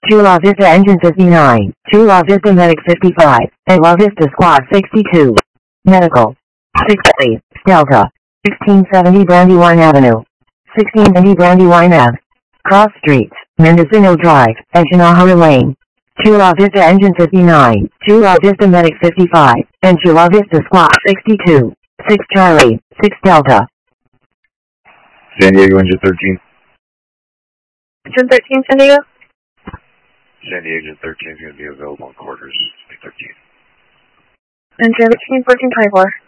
Chula Vista Engine 59, Chula Vista Medic 55, and La Vista Squad 62. Medical. 68, Delta. 1670 Brandywine Avenue. 1690 Brandywine Ave. Cross Street, Mendocino Drive, Echanahara Lane. Chula Vista Engine 59, Chula Vista Medic 55, and Chula Vista Squad 62. 6 Charlie, 6 Delta. San Diego Engine 13. Engine 13, San Diego? San Diego Engine 13 is going to be available in quarters. 13. Engine 13, 1424.